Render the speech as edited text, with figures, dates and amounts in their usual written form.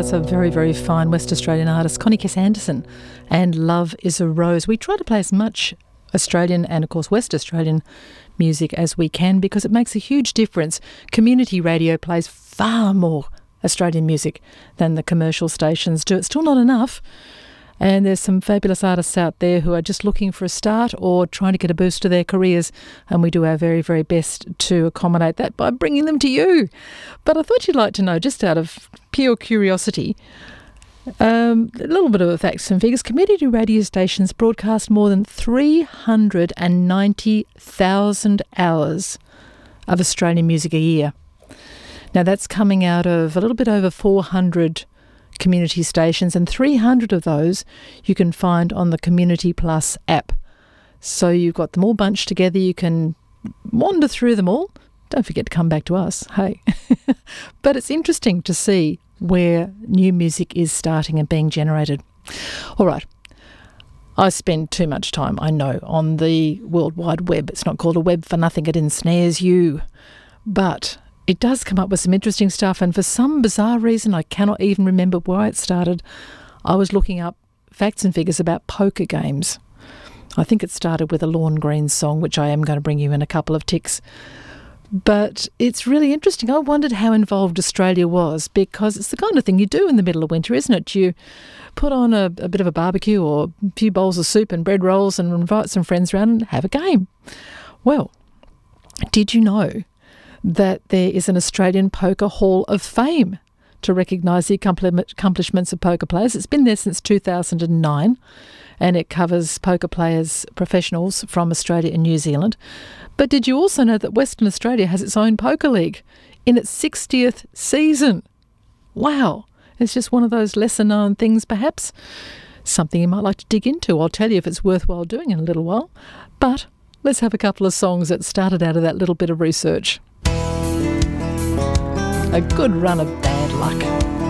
that's a very, very fine West Australian artist, Connie Kess Anderson, and Love is a Rose. We try to play as much Australian and, of course, West Australian music as we can because it makes a huge difference. Community radio plays far more Australian music than the commercial stations do. It's still not enough. And there's some fabulous artists out there who are just looking for a start or trying to get a boost to their careers. And we do our very, very best to accommodate that by bringing them to you. But I thought you'd like to know, just out of pure curiosity, a little bit of the facts and figures. Community radio stations broadcast more than 390,000 hours of Australian music a year. Now, that's coming out of a little bit over 400 community stations, and 300 of those you can find on the Community Plus app. So you've got them all bunched together. You can wander through them all. Don't forget to come back to us, hey. But it's interesting to see where new music is starting and being generated. All right. I spend too much time, I know, on the World Wide Web. It's not called a web for nothing. It ensnares you. But it does come up with some interesting stuff, and for some bizarre reason, I cannot even remember why it started, I was looking up facts and figures about poker games. I think it started with a Lorne Green song, which I am going to bring you in a couple of ticks. But it's really interesting. I wondered how involved Australia was, because it's the kind of thing you do in the middle of winter, isn't it? You put on a bit of a barbecue or a few bowls of soup and bread rolls and invite some friends around and have a game. Well, did you know that there is an Australian Poker Hall of Fame to recognise the accomplishments of poker players? It's been there since 2009, and it covers poker players, professionals from Australia and New Zealand. But did you also know that Western Australia has its own poker league in its 60th season? Wow. It's just one of those lesser-known things, perhaps. Something you might like to dig into. I'll tell you if it's worthwhile doing in a little while. But let's have a couple of songs that started out of that little bit of research. A good run of bad luck.